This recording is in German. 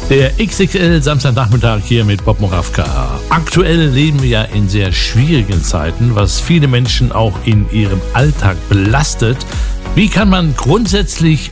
Der XXL Samstagnachmittag hier mit Bob Moravka. Aktuell leben wir ja in sehr schwierigen Zeiten, was viele Menschen auch in ihrem Alltag belastet. Wie kann man grundsätzlich